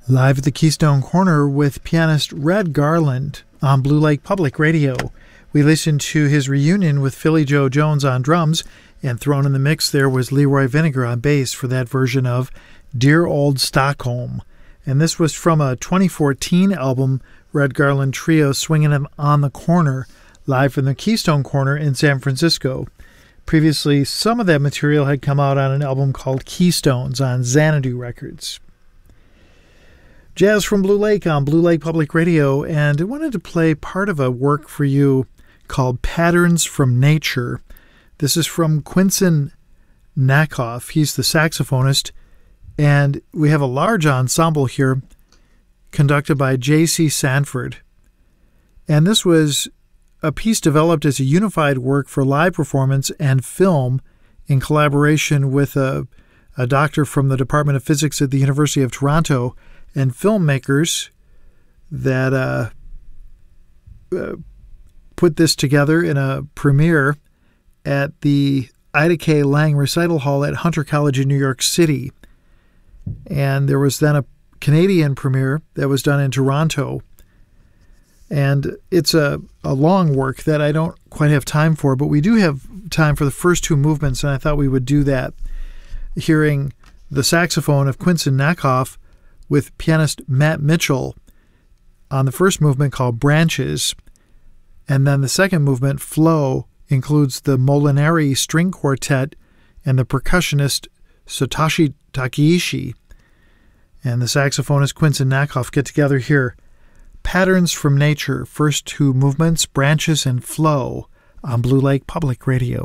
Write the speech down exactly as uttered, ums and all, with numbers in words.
Live at the Keystone Corner with pianist Red Garland on Blue Lake Public Radio. We listened to his reunion with Philly Joe Jones on drums, and thrown in the mix there was Leroy Vinegar on bass for that version of Dear Old Stockholm. And this was from a twenty fourteen album, Red Garland Trio Swinging on the Corner, live from the Keystone Corner in San Francisco. Previously, some of that material had come out on an album called Keystones on Xanadu Records. Jazz from Blue Lake on Blue Lake Public Radio, and I wanted to play part of a work for you called Patterns from Nature. This is from Quinson Nakoff. He's the saxophonist, and we have a large ensemble here conducted by J C Sanford. And this was a piece developed as a unified work for live performance and film in collaboration with a, a doctor from the Department of Physics at the University of Toronto and filmmakers that uh, uh, put this together in a premiere at the Ida K. Lang Recital Hall at Hunter College in New York City. And there was then a Canadian premiere that was done in Toronto. And it's a, a long work that I don't quite have time for, but we do have time for the first two movements, and I thought we would do that, hearing the saxophone of Quinson Nakoff with pianist Matt Mitchell on the first movement called Branches. And then the second movement, Flow, includes the Molinari String Quartet and the percussionist Satoshi Takeishi. And the saxophonist Quinson Nakoff get together here. Patterns from Nature, first two movements, Branches and Flow, on Blue Lake Public Radio.